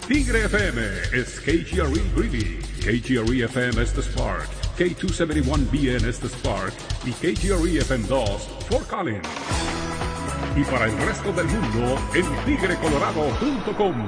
Tigre FM es KGRE Greeley, KGRE FM es The Spark, K271BN es The Spark y KGRE FM 2 Fort Collins. Y para el resto del mundo en tigrecolorado.com.